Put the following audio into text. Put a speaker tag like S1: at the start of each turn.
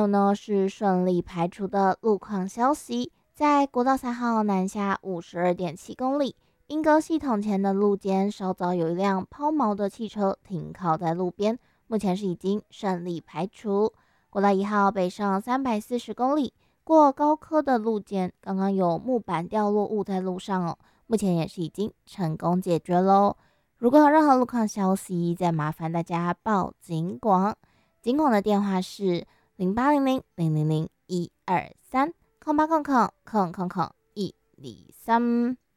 S1: 有呢是顺利排除的路况消息，在国道3号南下52.7公里，莺歌系统前的路肩稍早有一辆抛锚的汽车停靠在路边，目前是已经顺利排除。国道1号北上340公里，过高科的路肩，刚刚有木板掉落物在路上哦，目前也是已经成功解决喽。如果有任何路况消息，再麻烦大家报警广，警广的电话是0800000123，0800000123。